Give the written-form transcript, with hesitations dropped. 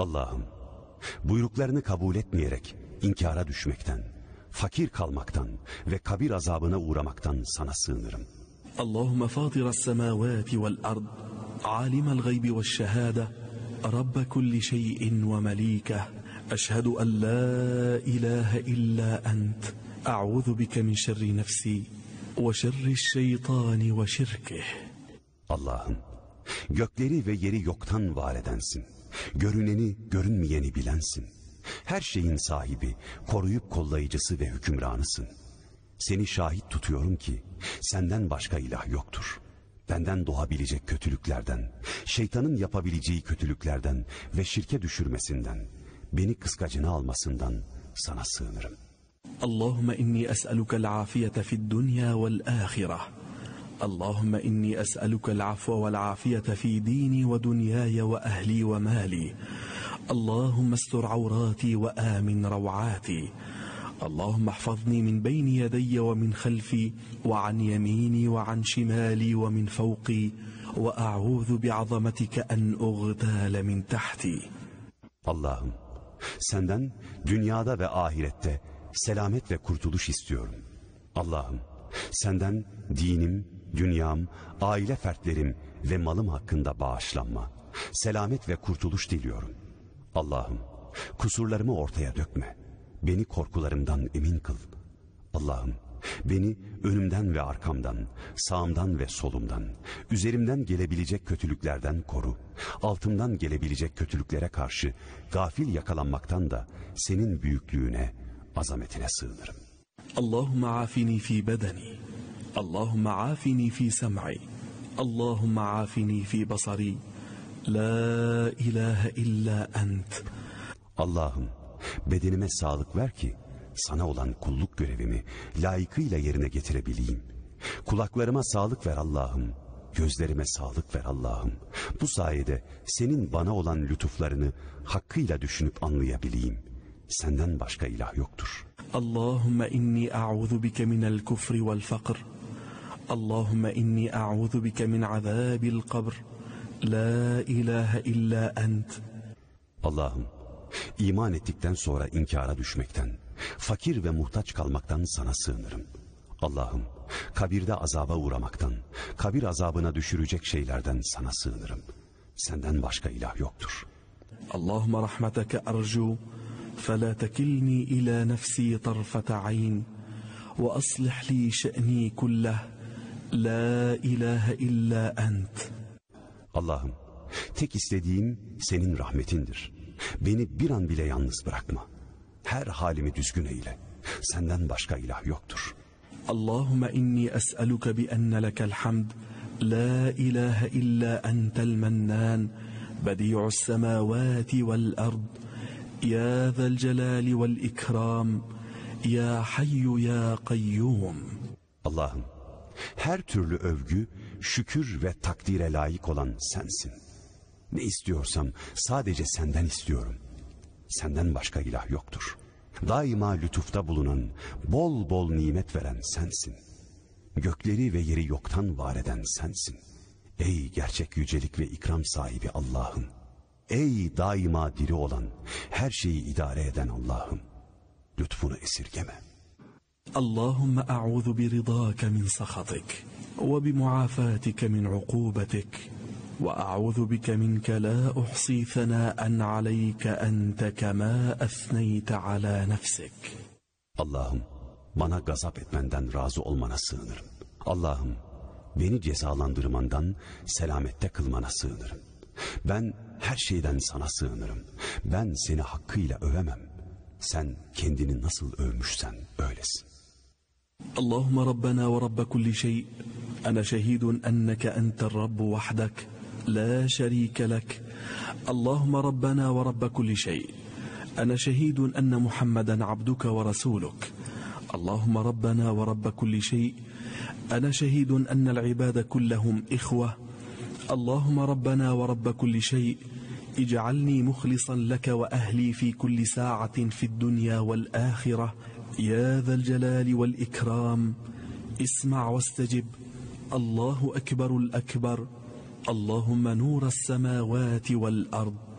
Allah'ım, buyruklarını kabul etmeyerek inkara düşmekten, fakir kalmaktan ve kabir azabına uğramaktan sana sığınırım. Allahümme fâtiras semâvâti vel ard, âlimel gaybi ve şehâde, Rabbe kulli şeyin ve melîkeh, eşhedü en la ilahe illa ent, a'udhu bike min şerri nefsi ve şerri şeytani ve şirkih. Allah'ım, gökleri ve yeri yoktan var edensin. Görüneni, görünmeyeni bilensin. Her şeyin sahibi, koruyup kollayıcısı ve hükümranısın. Seni şahit tutuyorum ki senden başka ilah yoktur. Benden doğabilecek kötülüklerden, şeytanın yapabileceği kötülüklerden ve şirke düşürmesinden, beni kıskacına almasından sana sığınırım. Allahümme inni es'alukel afiyete fid dünya vel ahireh. اللهم إني أسألك العفو والعافية في ديني ودنياي وأهلي ومالي. اللهم استر عوراتي وآمن روعاتي. اللهم احفظني من بين يدي ومن خلفي وعن يميني وعن شمالي ومن فوقي وأعوذ بعظمتك أن أغتال من تحتي. Allah'ım, senden dünyada ve ahirette selamet ve kurtuluş istiyorum. Allah'ım, senden dinim, dünyam, aile fertlerim ve malım hakkında bağışlanma, selamet ve kurtuluş diliyorum. Allah'ım, kusurlarımı ortaya dökme, beni korkularımdan emin kıl. Allah'ım, beni önümden ve arkamdan, sağımdan ve solumdan, üzerimden gelebilecek kötülüklerden koru. Altımdan gelebilecek kötülüklere karşı gafil yakalanmaktan da senin büyüklüğüne, azametine sığınırım. Allahümme afini fi bedeni, Allahümme afini fi sem'i, Allahümme afini fi basari, la ilahe illa ent. Allah'ım, bedenime sağlık ver ki sana olan kulluk görevimi layıkıyla yerine getirebileyim. Kulaklarıma sağlık ver Allah'ım, gözlerime sağlık ver Allah'ım. Bu sayede senin bana olan lütuflarını hakkıyla düşünüp anlayabileyim. Senden başka ilah yoktur. Allahümme inni a'udhu bike minel kufri vel fakr. Allahümme inni a'udhu bike min azabil kabr. La ilahe illa ent. Allah'ım, iman ettikten sonra inkara düşmekten, fakir ve muhtaç kalmaktan sana sığınırım. Allah'ım, kabirde azaba uğramaktan, kabir azabına düşürecek şeylerden sana sığınırım. Senden başka ilah yoktur. Allahümme rahmeteke arju, فلا تكلني إلى نفسي طرفة عين وأصلح لي شأني كله لا إله إلا أنت. Allah'ım, tek istediğim senin rahmetindir. Beni bir an bile yalnız bırakma. Her halimi düzgün eyle. Senden başka ilah yoktur. Allahümme inni es'aluke bi enne lekel hamd la ilahe illa entel mennan bedi'us semavati vel ard. Ya zel celali vel ikram, ya hayyu ya kayyum. Allah'ım, her türlü övgü, şükür ve takdire layık olan sensin. Ne istiyorsam sadece senden istiyorum. Senden başka ilah yoktur. Daima lütufta bulunan, bol bol nimet veren sensin. Gökleri ve yeri yoktan var eden sensin. Ey gerçek yücelik ve ikram sahibi Allah'ım. Ey daima diri olan, her şeyi idare eden Allah'ım, lütfunu esirgeme. Allahümme a'udhu bi ridâke min sakhatik ve bi muafatike min ukubetik ve a'udhu bike minke la uhsi thanâen aleyke ente kemâ ethneyte alâ nefsik. Allah'ım, bana gazap etmenden razı olmana sığınırım. Allah'ım, beni cezalandırmandan selamette kılmana sığınırım. Ben her şeyden sana sığınırım. Ben seni hakkıyla övemem. Sen kendini nasıl övmüşsen öylesin. Allahümme Rabbena ve Rabbe kulli şey, ana şehidun enneke entel Rabbu vahdak, la şerike lek. Allahümme Rabbena ve Rabbe kulli şey, ana şehidun enne Muhammeden abduke ve rasuluk. Allahümme Rabbena ve Rabbe kulli şey, ana şehidun ennel ibade kullehum ihve. اللهم ربنا ورب كل شيء اجعلني مخلصا لك وأهلي في كل ساعة في الدنيا والآخرة يا ذا الجلال والإكرام اسمع واستجب. الله أكبر الأكبر. اللهم نور السماوات والأرض